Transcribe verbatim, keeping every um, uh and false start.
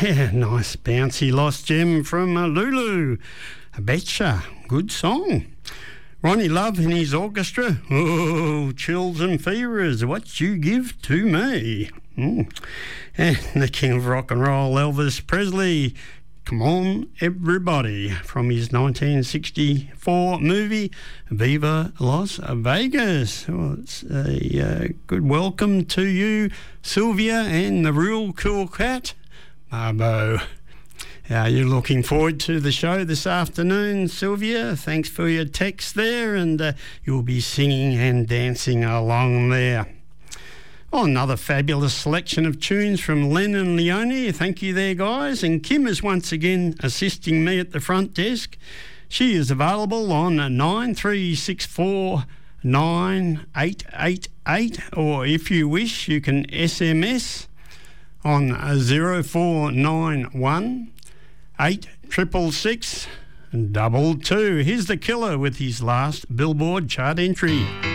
Yeah, nice bouncy lost gem from uh, Lulu. I betcha. Good song. Ronnie Love and his orchestra. Oh, chills and fevers, what you give to me. Mm. And the king of rock and roll, Elvis Presley. Come on, everybody, from his nineteen sixty-four movie, Viva Las Vegas. Well, it's a uh, good welcome to you, Sylvia and the real cool cat, Marbo. Are you looking forward to the show this afternoon, Sylvia? Thanks for your text there, and uh, you'll be singing and dancing along there. Oh, another fabulous selection of tunes from Len and Leonie. Thank you there, guys. And Kim is once again assisting me at the front desk. She is available on nine three six four nine eight eight eight, or if you wish, you can S M S on zero four nine one eight six six six double two. Here's The Killer with his last Billboard chart entry.